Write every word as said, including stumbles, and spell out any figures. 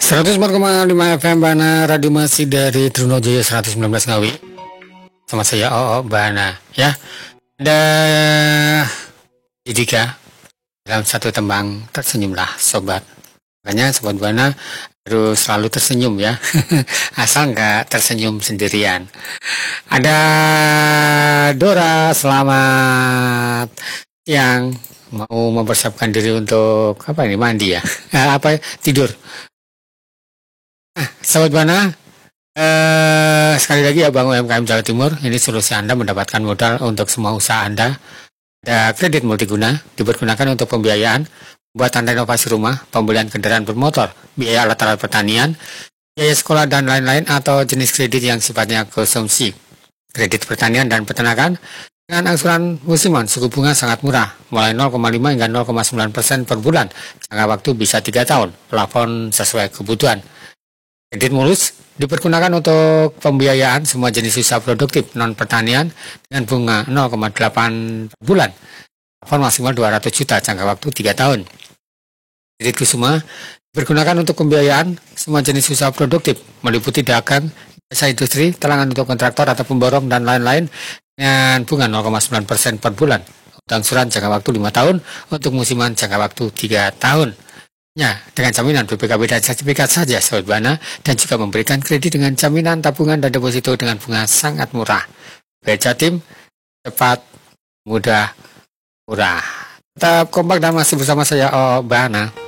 seratus empat koma lima F M Bana Radio masih dari Trunojaya seratus sembilan belas Ngawi. Sama saya O O Bana ya. Ada Didika dalam satu tembang tersenyumlah sobat. Makanya sobat Bana harus selalu tersenyum ya. Asal nggak tersenyum sendirian. Ada Dora, selamat yang mau mempersiapkan diri untuk apa ini mandi ya. apa tidur. Sahabat Bana, eh, sekali lagi ya Bang U M K M Jawa Timur, ini solusi Anda mendapatkan modal untuk semua usaha Anda. Ada kredit multiguna, dipergunakan untuk pembiayaan, pembuatan renovasi rumah, pembelian kendaraan bermotor, biaya alat-alat pertanian, biaya sekolah dan lain-lain, atau jenis kredit yang sifatnya konsumsi. Kredit pertanian dan peternakan dengan angsuran musiman suku bunga sangat murah, mulai nol koma lima hingga nol koma sembilan persen per bulan, jangka waktu bisa tiga tahun, plafon sesuai kebutuhan. Kredit mulus dipergunakan untuk pembiayaan semua jenis usaha produktif non-pertanian dengan bunga nol koma delapan per bulan. Plafon maksimal dua ratus juta, jangka waktu tiga tahun. Kredit kusuma dipergunakan untuk pembiayaan semua jenis usaha produktif, meliputi dagang, jasa industri, talangan untuk kontraktor atau pemborong, dan lain-lain dengan bunga nol koma sembilan persen per bulan. Untuk angsuran jangka waktu lima tahun, untuk musiman jangka waktu tiga tahun. Ya, dengan jaminan B P K B dan sertifikat saja Sobat Bana, dan juga memberikan kredit dengan jaminan tabungan dan deposito dengan bunga sangat murah. B Jatim, cepat, mudah, murah. Tetap kompak dan masih bersama saya O Bana.